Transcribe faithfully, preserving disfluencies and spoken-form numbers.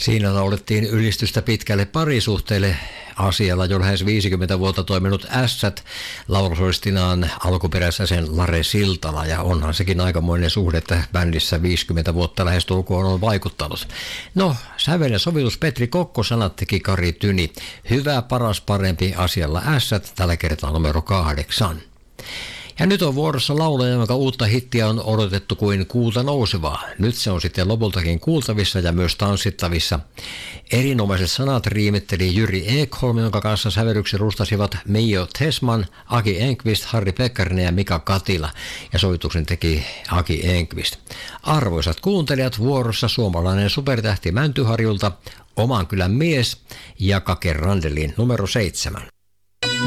Siinä laulettiin ylistystä pitkälle parisuhteelle asialla jo lähes viisikymmentä vuotta toiminut Ässät laulusolistinaan alkuperäisen Lare Siltala, ja onhan sekin aikamoinen suhde, että bändissä viisikymmentä vuotta lähestulkoon on vaikuttanut. No, sävel ja sovitus Petri Kokko, sanat teki Kari Tyni. Hyvä, paras, parempi asialla Ässät, tällä kertaa numero kahdeksan. Ja nyt on vuorossa laulaja, jonka uutta hittiä on odotettu kuin kuuta nousevaa. Nyt se on sitten lopultakin kuultavissa ja myös tanssittavissa. Erinomaiset sanat riimitteli Jyri Ekholm, jonka kanssa sävellyksi rustasivat Meijo Tesman, Aki Enqvist, Harri Pekkarinen ja Mika Katila. Ja sovituksen teki Aki Enqvist. Arvoisat kuuntelijat, vuorossa suomalainen supertähti Mäntyharjulta, Oman kylän mies ja Kake Randelin numero seitsemän.